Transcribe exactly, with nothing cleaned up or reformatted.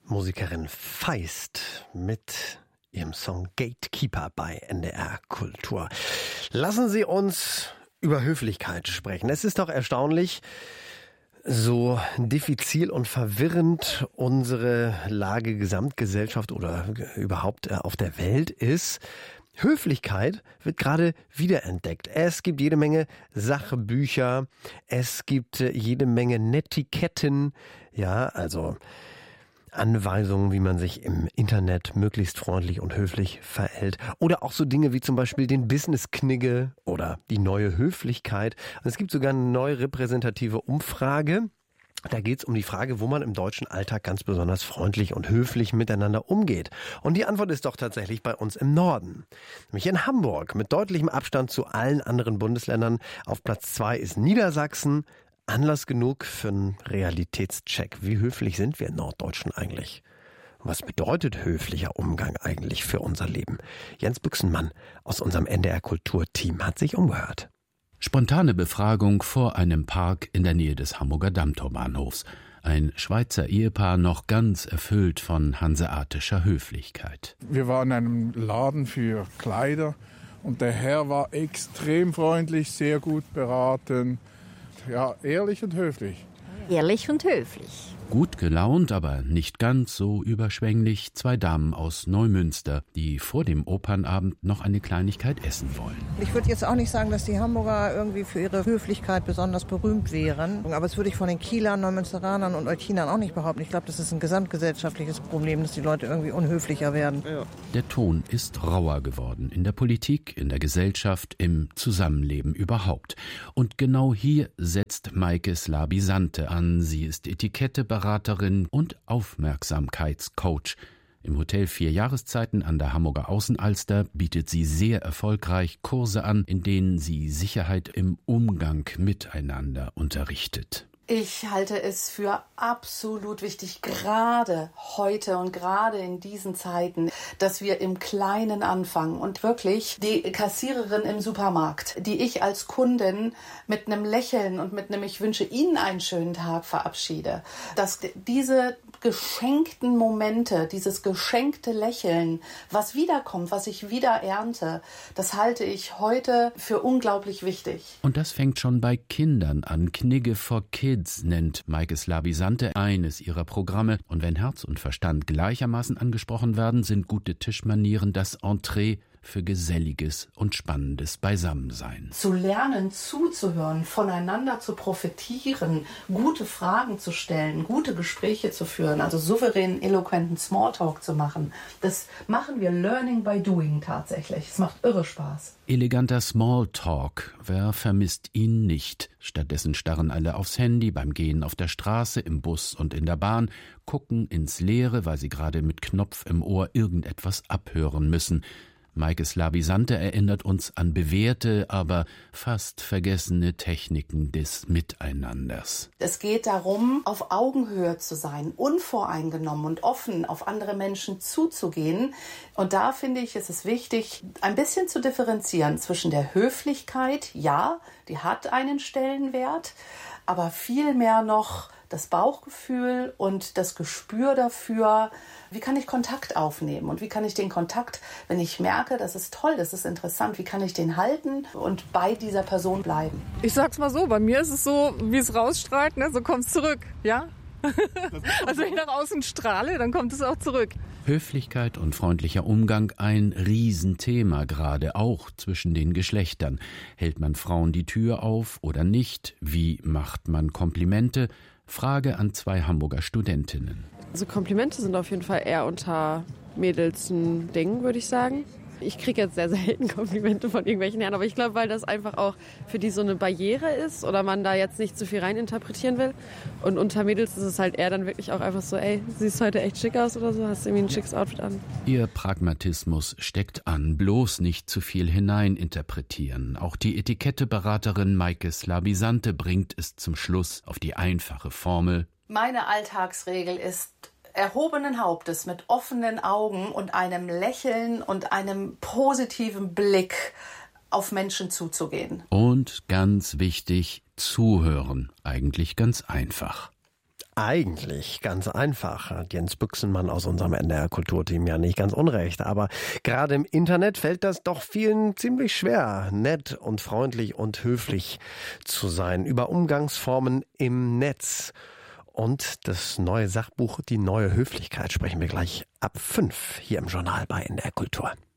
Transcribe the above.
Musikerin Feist mit ihrem Song Gatekeeper bei N D R Kultur. Lassen Sie uns über Höflichkeit sprechen. Es ist doch erstaunlich, so diffizil und verwirrend unsere Lage Gesamtgesellschaft oder überhaupt auf der Welt ist. Höflichkeit wird gerade wiederentdeckt. Es gibt jede Menge Sachbücher, es gibt jede Menge Netiquetten, ja, also Anweisungen, wie man sich im Internet möglichst freundlich und höflich verhält. Oder auch so Dinge wie zum Beispiel den Business-Knigge oder die neue Höflichkeit. Und es gibt sogar eine neue repräsentative Umfrage. Da geht es um die Frage, wo man im deutschen Alltag ganz besonders freundlich und höflich miteinander umgeht. Und die Antwort ist doch tatsächlich bei uns im Norden. Nämlich in Hamburg mit deutlichem Abstand zu allen anderen Bundesländern. Auf Platz zwei ist Niedersachsen. Anlass genug für einen Realitätscheck. Wie höflich sind wir Norddeutschen eigentlich? Was bedeutet höflicher Umgang eigentlich für unser Leben? Jens Büchsenmann aus unserem N D R Kulturteam hat sich umgehört. Spontane Befragung vor einem Park in der Nähe des Hamburger Dammtorbahnhofs. Ein Schweizer Ehepaar noch ganz erfüllt von hanseatischer Höflichkeit. Wir waren in einem Laden für Kleider und der Herr war extrem freundlich, sehr gut beraten. Ja, ehrlich und höflich. Ehrlich und höflich. Gut gelaunt, aber nicht ganz so überschwänglich, zwei Damen aus Neumünster, die vor dem Opernabend noch eine Kleinigkeit essen wollen. Ich würde jetzt auch nicht sagen, dass die Hamburger irgendwie für ihre Höflichkeit besonders berühmt wären. Aber das würde ich von den Kielern, Neumünsteranern und Eutinern auch nicht behaupten. Ich glaube, das ist ein gesamtgesellschaftliches Problem, dass die Leute irgendwie unhöflicher werden. Ja. Der Ton ist rauer geworden, in der Politik, in der Gesellschaft, im Zusammenleben überhaupt. Und genau hier setzt Maike Slabisante an. Sie ist Etikette Beraterin und Aufmerksamkeitscoach. Im Hotel Vier Jahreszeiten an der Hamburger Außenalster bietet sie sehr erfolgreich Kurse an, in denen sie Sicherheit im Umgang miteinander unterrichtet. Ich halte es für absolut wichtig, gerade heute und gerade in diesen Zeiten, dass wir im Kleinen anfangen und wirklich die Kassiererin im Supermarkt, die ich als Kundin mit einem Lächeln und mit einem Ich wünsche Ihnen einen schönen Tag verabschiede, dass diese geschenkten Momente, dieses geschenkte Lächeln, was wiederkommt, was ich wieder ernte, das halte ich heute für unglaublich wichtig. Und das fängt schon bei Kindern an. Knigge for Kids nennt Maike Slabisante eines ihrer Programme. Und wenn Herz und Verstand gleichermaßen angesprochen werden, sind gute Tischmanieren das Entree für geselliges und spannendes Beisammensein. Zu lernen, zuzuhören, voneinander zu profitieren, gute Fragen zu stellen, gute Gespräche zu führen, also souveränen, eloquenten Smalltalk zu machen, das machen wir Learning by Doing tatsächlich. Es macht irre Spaß. Eleganter Smalltalk, wer vermisst ihn nicht? Stattdessen starren alle aufs Handy beim Gehen auf der Straße, im Bus und in der Bahn, gucken ins Leere, weil sie gerade mit Knopf im Ohr irgendetwas abhören müssen. Maike Slabisante erinnert uns an bewährte, aber fast vergessene Techniken des Miteinanders. Es geht darum, auf Augenhöhe zu sein, unvoreingenommen und offen auf andere Menschen zuzugehen. Und da finde ich, ist es wichtig, ein bisschen zu differenzieren zwischen der Höflichkeit, ja, die hat einen Stellenwert, aber vielmehr noch das Bauchgefühl und das Gespür dafür, wie kann ich Kontakt aufnehmen und wie kann ich den Kontakt, wenn ich merke, das ist toll, das ist interessant, wie kann ich den halten und bei dieser Person bleiben. Ich sag's mal so, bei mir ist es so, wie es rausstrahlt, ne, so kommt's zurück, ja? Also wenn ich nach außen strahle, dann kommt es auch zurück. Höflichkeit und freundlicher Umgang, ein Riesenthema, gerade auch zwischen den Geschlechtern. Hält man Frauen die Tür auf oder nicht? Wie macht man Komplimente? Frage an zwei Hamburger Studentinnen. Also Komplimente sind auf jeden Fall eher unter Mädels ein Ding, würde ich sagen. Ich kriege jetzt sehr selten Komplimente von irgendwelchen Herren, aber ich glaube, weil das einfach auch für die so eine Barriere ist oder man da jetzt nicht zu viel reininterpretieren will. Und unter Mädels ist es halt eher dann wirklich auch einfach so, ey, siehst heute echt schick aus oder so, hast irgendwie ein schickes Outfit an. Ihr Pragmatismus steckt an, bloß nicht zu viel hineininterpretieren. Auch die Etiketteberaterin Maike Slabisante bringt es zum Schluss auf die einfache Formel. Meine Alltagsregel ist, erhobenen Hauptes mit offenen Augen und einem Lächeln und einem positiven Blick auf Menschen zuzugehen. Und ganz wichtig, zuhören. Eigentlich ganz einfach. Eigentlich ganz einfach. Hat Jens Büchsenmann aus unserem N D R-Kulturteam ja nicht ganz unrecht. Aber gerade im Internet fällt das doch vielen ziemlich schwer, nett und freundlich und höflich zu sein. Über Umgangsformen im Netz. Und das neue Sachbuch Die neue Höflichkeit sprechen wir gleich ab fünf hier im Journal bei N D R Kultur.